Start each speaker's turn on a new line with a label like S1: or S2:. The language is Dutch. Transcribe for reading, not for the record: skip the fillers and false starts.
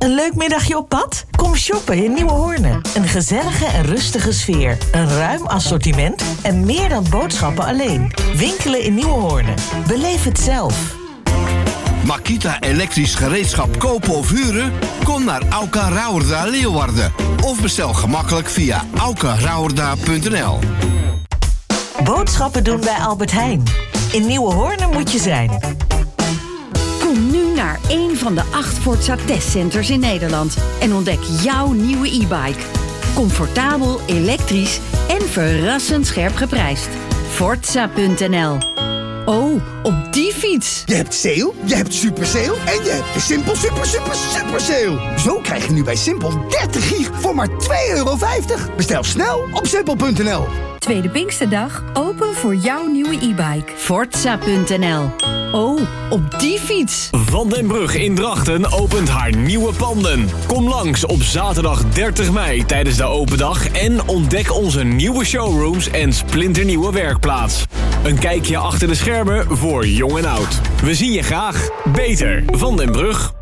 S1: Een leuk middagje op pad? Kom shoppen in Nieuwe Hoornen. Een gezellige en rustige sfeer. Een ruim assortiment en meer dan boodschappen alleen. Winkelen in Nieuwe Hoornen. Beleef het zelf.
S2: Makita elektrisch gereedschap kopen of huren? Kom naar Auka Rauwerda Leeuwarden. Of bestel gemakkelijk via aukarauwerda.nl.
S1: Boodschappen doen bij Albert Heijn. In Nieuwe Hoornen moet je zijn.
S3: Kom nu naar een van de 8 Forza testcenters in Nederland en ontdek jouw nieuwe e-bike. Comfortabel, elektrisch en verrassend scherp geprijsd. Forza.nl. Oh, op die fiets.
S4: Je hebt sale, je hebt super sale en je hebt de Simpel super sale. Zo krijg je nu bij Simpel 30 gig voor maar €2,50. Bestel snel op simpel.nl.
S3: Tweede Pinksterdag open voor jouw nieuwe e-bike. Forza.nl. Oh, op die fiets.
S5: Van den Brug in Drachten opent haar nieuwe panden. Kom langs op zaterdag 30 mei tijdens de open dag en ontdek onze nieuwe showrooms en splinternieuwe werkplaats. Een kijkje achter de schermen voor jong en oud. We zien je graag. Beter Van den Brug.